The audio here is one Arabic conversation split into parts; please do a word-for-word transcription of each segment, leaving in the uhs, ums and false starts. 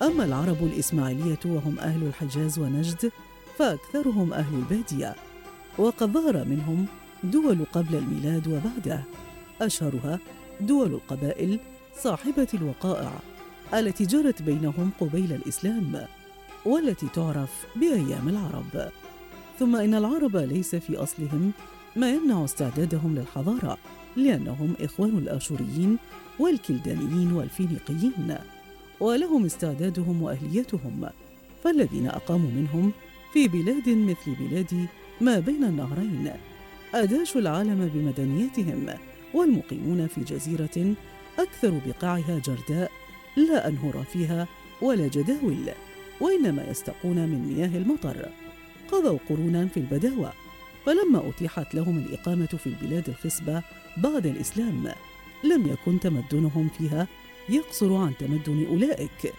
أما العرب الإسماعيلية وهم أهل الحجاز ونجد فأكثرهم أهل البادية، وقد ظهر منهم دول قبل الميلاد وبعده، أشهرها دول القبائل صاحبة الوقائع التي جرت بينهم قبيل الإسلام والتي تعرف بأيام العرب. ثم إن العرب ليس في أصلهم ما يمنع استعدادهم للحضارة، لأنهم إخوان الآشوريين والكلدانيين والفينيقيين، ولهم استعدادهم وأهليتهم، فالذين أقاموا منهم في بلاد مثل بلاد ما بين النهرين أداشوا العالم بمدنيتهم، والمقيمون في جزيرة أكثر بقاعها جرداء لا أنهر فيها ولا جداول، وإنما يستقون من مياه المطر، قضوا قرونا في البداوة، فلما أتيحت لهم الإقامة في البلاد الخصبة بعد الإسلام لم يكن تمدنهم فيها يقصر عن تمدن أولئك،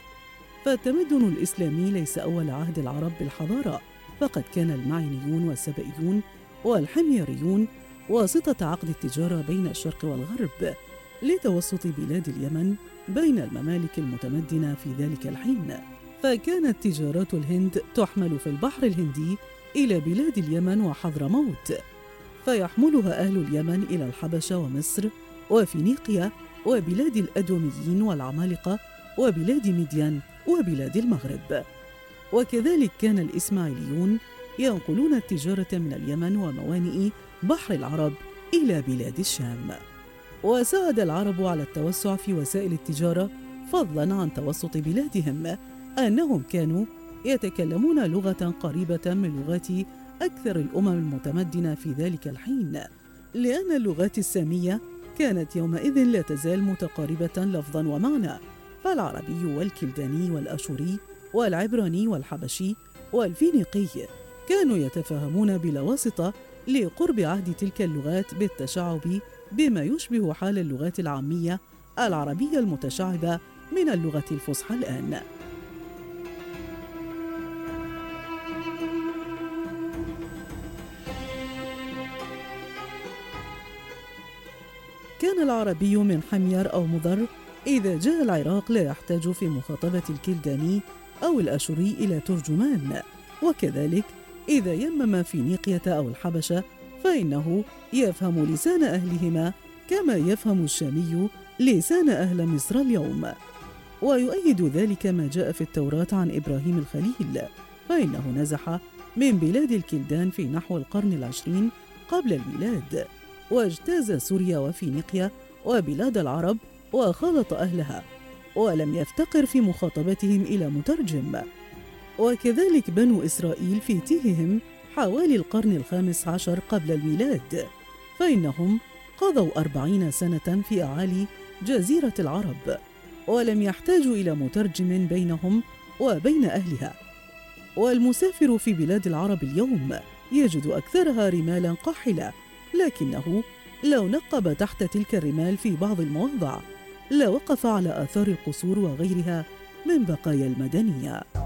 فالتمدن الإسلامي ليس أول عهد العرب بالحضارة، فقد كان المعينيون والسبئيون والحميريون واسطة عقد التجارة بين الشرق والغرب لتوسط بلاد اليمن بين الممالك المتمدنة في ذلك الحين، فكانت تجارات الهند تحمل في البحر الهندي إلى بلاد اليمن وحضرموت، فيحملها أهل اليمن إلى الحبشة ومصر وفينيقيا وبلاد الأدوميين والعمالقة وبلاد مدين وبلاد المغرب. وكذلك كان الإسماعيليون ينقلون التجارة من اليمن وموانئ بحر العرب إلى بلاد الشام. وساعد العرب على التوسع في وسائل التجارة فضلاً عن توسط بلادهم أنهم كانوا يتكلمون لغة قريبة من لغات أكثر الأمم المتمدنة في ذلك الحين، لأن اللغات السامية كانت يومئذ لا تزال متقاربة لفظاً ومعنى، فالعربي والكلداني والأشوري والعبراني والحبشي والفينيقي كانوا يتفاهمون بلا واسطة لقرب عهد تلك اللغات بالتشعب بما يشبه حال اللغات العامية العربية المتشعبة من اللغة الفصحى الآن. كان العربي من حمير أو مضر إذا جاء العراق لا يحتاج في مخاطبة الكلداني أو الأشوري إلى ترجمان، وكذلك إذا يمم فينيقية أو الحبشة فإنه يفهم لسان أهلهما كما يفهم الشامي لسان أهل مصر اليوم. ويؤيد ذلك ما جاء في التوراة عن إبراهيم الخليل، فإنه نزح من بلاد الكلدان في نحو القرن العشرين قبل الميلاد، واجتاز سوريا وفينيقيا وبلاد العرب وخالط أهلها، ولم يفتقر في مخاطبتهم إلى مترجم. وكذلك بنو إسرائيل في تيههم حوالي القرن الخامس عشر قبل الميلاد، فإنهم قضوا أربعين سنة في أعالي جزيرة العرب، ولم يحتاجوا إلى مترجم بينهم وبين أهلها. والمسافر في بلاد العرب اليوم يجد أكثرها رمالا قاحلة، لكنه لو نقب تحت تلك الرمال في بعض المواضع لوقف على آثار القصور وغيرها من بقايا المدنية.